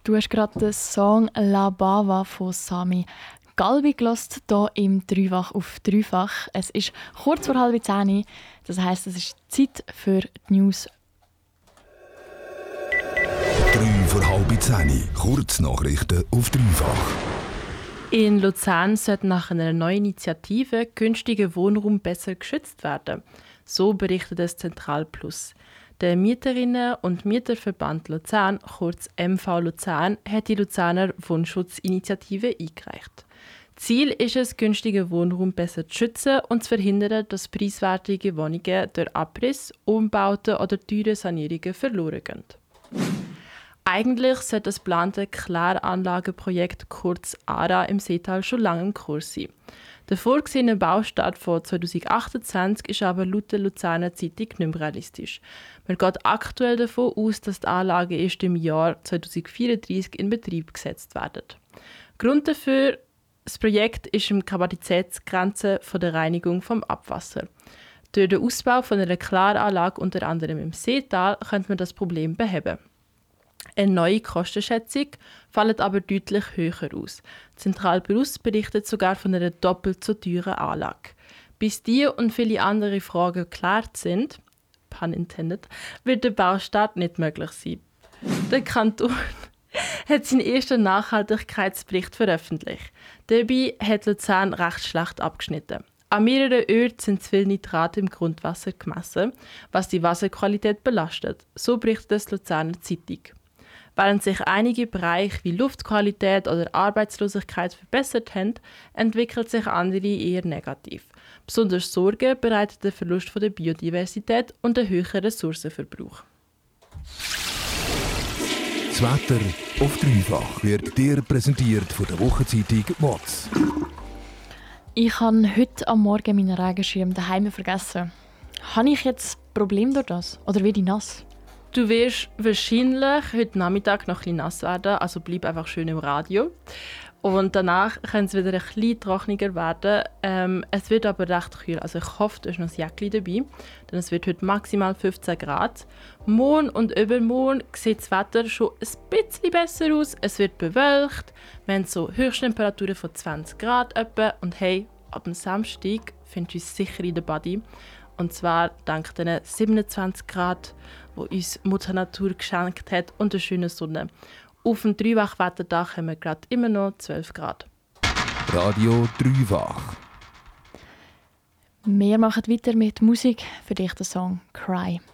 Du hast gerade den Song «La Bava» von Sami Galbi gehört, hier im Dreifach auf Dreifach. Es ist kurz vor 9:30. Das heisst, es ist Zeit für die News. 3 vor 9:30. Kurznachrichten auf Dreifach. In Luzern sollte nach einer neuen Initiative günstiger Wohnraum besser geschützt werden. So berichtet es Zentral Plus. Der Mieterinnen- und Mieterverband Luzern, kurz MV Luzern, hat die Luzerner Wohnschutzinitiative eingereicht. Ziel ist es, günstigen Wohnraum besser zu schützen und zu verhindern, dass preiswertige Wohnungen durch Abriss, Umbauten oder teure Sanierungen verloren gehen. Eigentlich sollte das geplante Kläranlagenprojekt kurz ARA im Seetal schon lange im Kurs sein. Der vorgesehene Baustart von 2028 ist aber laut der Luzerner Zeitung nicht mehr realistisch. Man geht aktuell davon aus, dass die Anlagen erst im Jahr 2034 in Betrieb gesetzt werden. Grund dafür: das Projekt ist im Kapazitätsgrenze der Reinigung vom Abwasser. Durch den Ausbau von einer Kläranlage unter anderem im Seetal könnte man das Problem beheben. Eine neue Kostenschätzung fällt aber deutlich höher aus. Zentral Plus berichtet sogar von einer doppelt so teuren Anlage. Bis die und viele andere Fragen geklärt sind, pun intended, wird der Baustart nicht möglich sein. Der Kanton hat seinen ersten Nachhaltigkeitsbericht veröffentlicht. Dabei hat Luzern recht schlecht abgeschnitten. An mehreren Orten sind zu viele Nitrate im Grundwasser gemessen, was die Wasserqualität belastet. So berichtet es die Luzerner Zeitung. Während sich einige Bereiche wie Luftqualität oder Arbeitslosigkeit verbessert haben, entwickelt sich andere eher negativ. Besonders Sorge bereitet der Verlust der Biodiversität und der höhere Ressourcenverbrauch. Das Wetter auf Dreifach wird dir präsentiert von der Wochenzeitung «WOTS». Ich habe heute am Morgen meinen Regenschirm daheim vergessen. Habe ich jetzt ein Problem durch das? Oder werde ich nass? Du wirst wahrscheinlich heute Nachmittag noch ein bisschen nass werden, also bleib einfach schön im Radio. Und danach kann es wieder ein bisschen trockener werden. Es wird aber recht kühl, also ich hoffe, du hast noch ein Jäckchen dabei, denn es wird heute maximal 15 Grad. Morgen und übermorgen sieht das Wetter schon ein bisschen besser aus. Es wird bewölkt, wir haben so Höchsttemperaturen von 20 Grad etwa. Und hey, ab dem Samstag findest du uns sicher in der Body. Und zwar dank den 27 Grad, die uns Mutter Natur geschenkt hat, und der schönen Sonne. Auf dem Dreifach-Wetterdach haben wir gerade immer noch 12 Grad. Radio Dreifach. Wir machen weiter mit Musik. Für dich der Song «Cry».